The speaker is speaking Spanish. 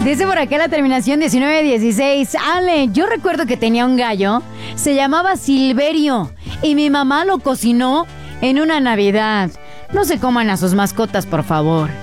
Dice por acá la terminación 1916. Ale, yo recuerdo que tenía un gallo, se llamaba Silverio, y mi mamá lo cocinó en una Navidad. No se coman a sus mascotas, por favor.